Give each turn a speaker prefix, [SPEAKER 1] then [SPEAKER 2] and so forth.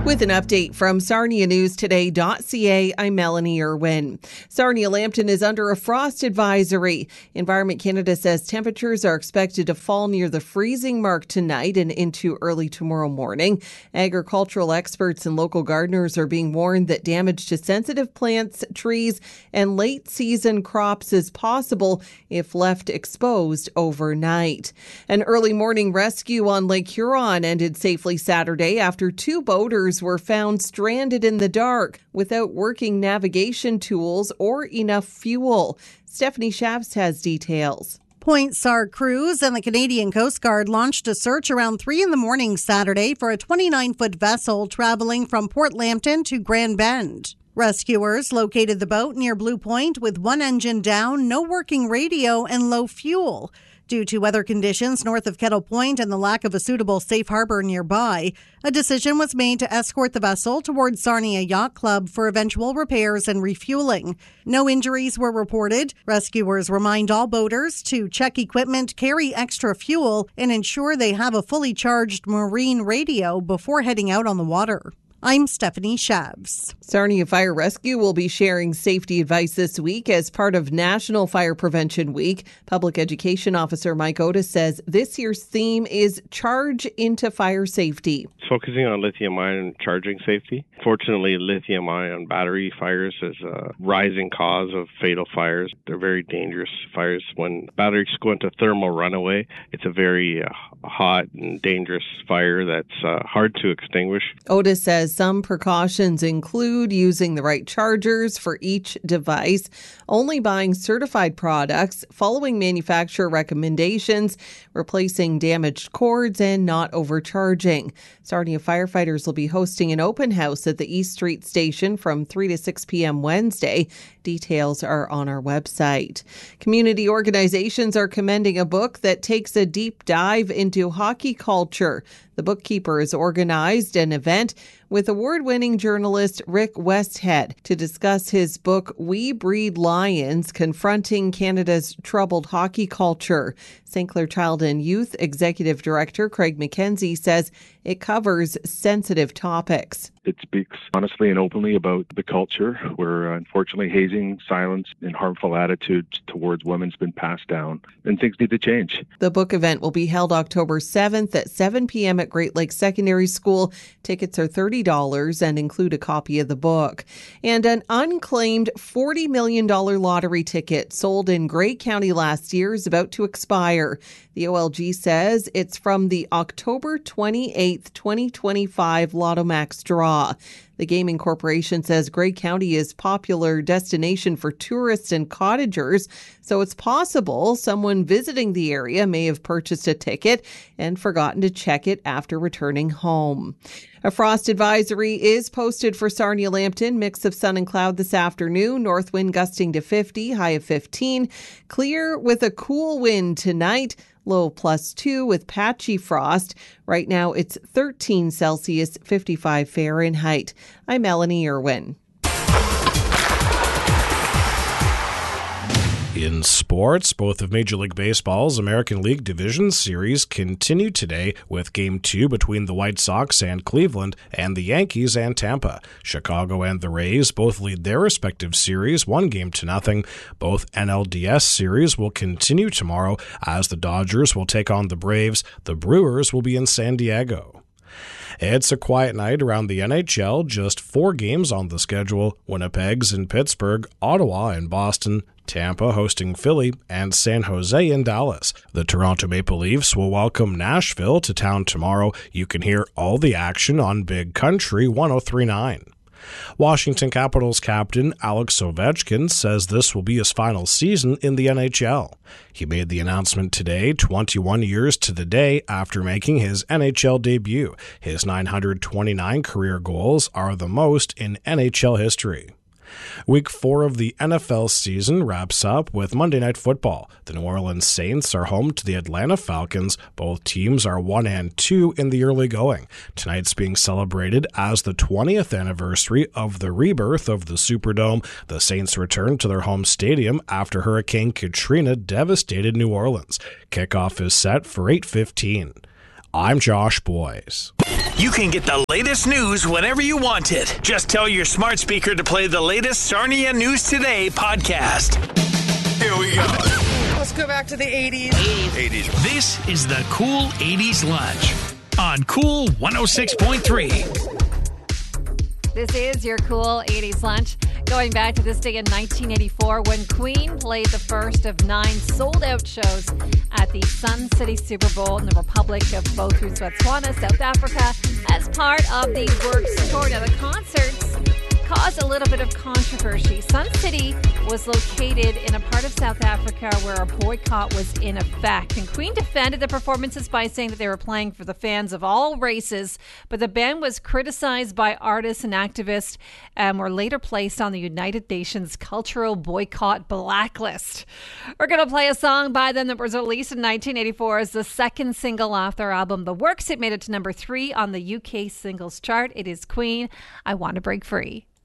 [SPEAKER 1] With an update from SarniaNewsToday.ca, I'm Melanie Irwin. Sarnia-Lambton is under a frost advisory. Environment Canada says temperatures are expected to fall near the freezing mark tonight and into early tomorrow morning. Agricultural experts and local gardeners are being warned that damage to sensitive plants, trees, and late-season crops is possible if left exposed overnight. An early morning rescue on Lake Huron ended safely Saturday after two boaters were found stranded in the dark without working navigation tools or enough fuel. Stephanie Shavs has details.
[SPEAKER 2] Point SAR crews and the Canadian Coast Guard launched a search around 3 a.m. Saturday for a 29-foot vessel traveling from Port Lambton to Grand Bend. Rescuers located the boat near Blue Point with one engine down, no working radio, and low fuel. Due to weather conditions north of Kettle Point and the lack of a suitable safe harbor nearby, a decision was made to escort the vessel towards Sarnia Yacht Club for eventual repairs and refueling. No injuries were reported. Rescuers remind all boaters to check equipment, carry extra fuel, and ensure they have a fully charged marine radio before heading out on the water. I'm Stephanie Shavs.
[SPEAKER 1] Sarnia Fire Rescue will be sharing safety advice this week as part of National Fire Prevention Week. Public Education Officer Mike Otis says this year's theme is Charge into Fire Safety.
[SPEAKER 3] Focusing on lithium-ion charging safety. Fortunately, lithium-ion battery fires is a rising cause of fatal fires. They're very dangerous fires. When batteries go into thermal runaway, it's a very hot and dangerous fire that's hard to extinguish.
[SPEAKER 1] Otis says some precautions include using the right chargers for each device, only buying certified products, following manufacturer recommendations, replacing damaged cords, and not overcharging. Sarnia firefighters will be hosting an open house at the East Street Station from 3 to 6 p.m. Wednesday. Details are on our website. Community organizations are commending a book that takes a deep dive into hockey culture. The Bookkeeper has organized an event with award-winning journalist Rick Westhead to discuss his book, We Breed Lions, Confronting Canada's Troubled Hockey Culture. St. Clair Child and Youth Executive Director Craig McKenzie says it covers sensitive topics.
[SPEAKER 4] It speaks honestly and openly about the culture where, unfortunately, hazing, silence, and harmful attitudes towards women's been passed down, and things need to change.
[SPEAKER 1] The book event will be held October 7th at 7 p.m. at Great Lakes Secondary School. Tickets are $30 and include a copy of the book. And an unclaimed $40 million lottery ticket sold in Grey County last year is about to expire. The OLG says it's from the October 28th, 2025 Lotto Max draw. The Gaming Corporation says Grey County is a popular destination for tourists and cottagers, so it's possible someone visiting the area may have purchased a ticket and forgotten to check it after returning home. A frost advisory is posted for Sarnia-Lambton. Mix of sun and cloud this afternoon. North wind gusting to 50, high of 15. Clear with a cool wind tonight. Low +2 with patchy frost. Right now it's 13 Celsius, 55 Fahrenheit. I'm Melanie Irwin.
[SPEAKER 5] In sports, both of Major League Baseball's American League Division Series continue today with Game 2 between the White Sox and Cleveland and the Yankees and Tampa. Chicago and the Rays both lead their respective series 1-0. Both NLDS series will continue tomorrow as the Dodgers will take on the Braves. The Brewers will be in San Diego. It's a quiet night around the NHL, just 4 games on the schedule. Winnipeg's in Pittsburgh, Ottawa and Boston, Tampa hosting Philly, and San Jose in Dallas. The Toronto Maple Leafs will welcome Nashville to town tomorrow. You can hear all the action on Big Country 103.9. Washington Capitals captain Alex Ovechkin says this will be his final season in the NHL. He made the announcement today, 21 years to the day after making his NHL debut. His 929 career goals are the most in NHL history. Week 4 of the NFL season wraps up with Monday Night Football. The New Orleans Saints are home to the Atlanta Falcons. Both teams are 1-2 in the early going. Tonight's being celebrated as the 20th anniversary of the rebirth of the Superdome. The Saints return to their home stadium after Hurricane Katrina devastated New Orleans. Kickoff is set for 8:15. I'm Josh Boyes.
[SPEAKER 6] You can get the latest news whenever you want it. Just tell your smart speaker to play the latest Sarnia News Today podcast. Here we go.
[SPEAKER 7] Let's go back to the 80s.
[SPEAKER 6] 80s. This is the Cool 80s Lunch on Cool 106.3.
[SPEAKER 8] This is your Cool 80s Lunch. Going back to this day in 1984 when Queen played the first of 9 sold-out shows at the Sun City Super Bowl in the Republic of Botswana, South Africa, as part of the Works Tour. Now, the concerts caused a little bit of controversy. Sun City was located in a part of South Africa where a boycott was in effect. And Queen defended the performances by saying that they were playing for the fans of all races, but the band was criticized by artists and activists and were later placed on the United Nations Cultural Boycott Blacklist. We're going to play a song by them that was released in 1984 as the second single off their album, The Works. It made it to number 3 on the UK singles chart. It is Queen, I Want to Break Free.